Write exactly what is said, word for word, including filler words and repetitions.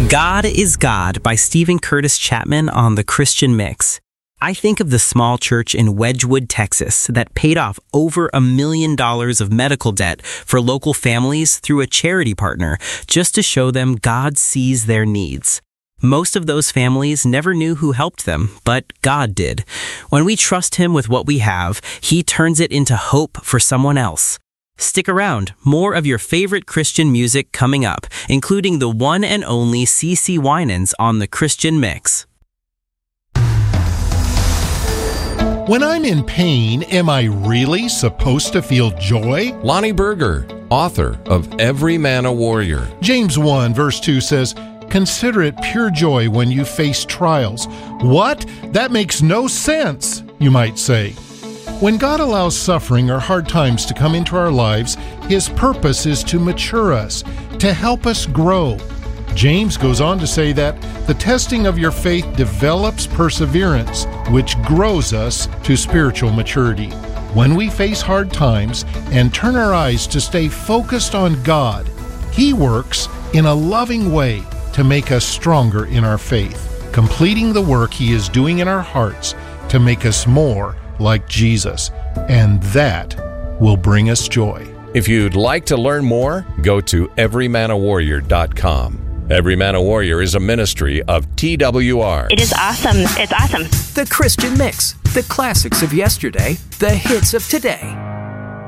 God is God by Stephen Curtis Chapman on The Christian Mix. I think of the small church in Wedgwood, Texas, that paid off over a million dollars of medical debt for local families through a charity partner just to show them God sees their needs. Most of those families never knew who helped them, but God did. When we trust Him with what we have, He turns it into hope for someone else. Stick around. More of your favorite Christian music coming up, including the one and only CeCe Winans on The Christian Mix. When I'm in pain, am I really supposed to feel joy? Lonnie Berger, author of Every Man a Warrior. James one verse two says, "Consider it pure joy when you face trials." What? That makes no sense, you might say. When God allows suffering or hard times to come into our lives, His purpose is to mature us, to help us grow. James goes on to say that the testing of your faith develops perseverance, which grows us to spiritual maturity. When we face hard times and turn our eyes to stay focused on God, He works in a loving way to make us stronger in our faith, completing the work He is doing in our hearts to make us more like Jesus, and that will bring us joy. If you'd like to learn more, go to every man a warrior dot com. Every Man a Warrior is a ministry of T W R. It is awesome. It's awesome. The Christian Mix, the classics of yesterday, the hits of today.